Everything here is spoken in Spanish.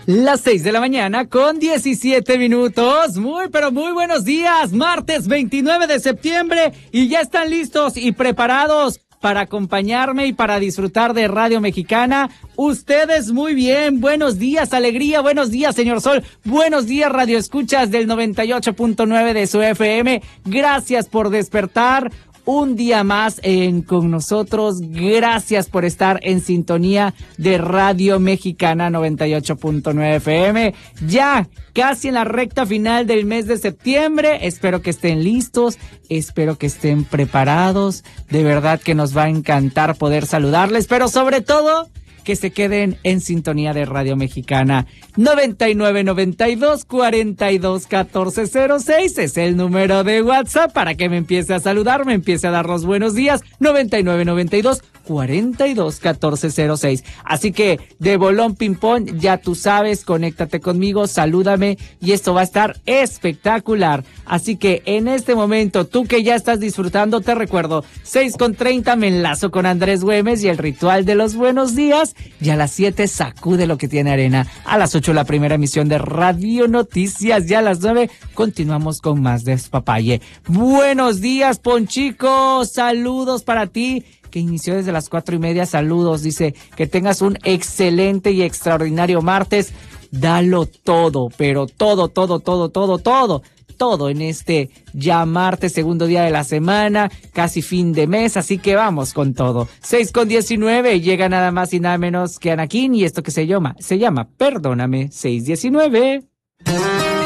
Las 6 de la mañana con 17 minutos. Muy, pero muy buenos días. Martes 29 de septiembre y ya están listos y preparados para acompañarme y para disfrutar de Radio Mexicana. Ustedes muy bien. Buenos días, alegría. Buenos días, señor Sol. Buenos días, Radio Escuchas del 98.9 de su FM. Gracias por despertar. Un día más con nosotros. Gracias por estar en sintonía de Radio Mexicana 98.9 FM. Ya casi en la recta final del mes de septiembre. Espero que estén listos. Espero que estén preparados. De verdad que nos va a encantar poder saludarles, pero sobre todo que se queden en sintonía de Radio Mexicana. 9992-421406 es el número de WhatsApp para que me empiece a saludar, me empiece a dar los buenos días. 9992-421406. Así que de bolón ping-pong, ya tú sabes, conéctate conmigo, salúdame y esto va a estar espectacular. Así que en este momento, tú que ya estás disfrutando, te recuerdo, 6:30 me enlazo con Andrés Güemes y el ritual de los buenos días. Y a las 7 sacude lo que tiene arena. A las 8 la primera emisión de Radio Noticias. Ya a las 9 continuamos con más Despapalle. Buenos días, Ponchico. Saludos para ti, que inició desde las 4:30. Saludos. Dice que tengas un excelente y extraordinario martes. Dalo todo, pero todo en este ya martes, segundo día de la semana, casi fin de mes, así que vamos con todo. 6:19, llega nada más y nada menos que Anakin y esto que se llama Perdóname, 6:19.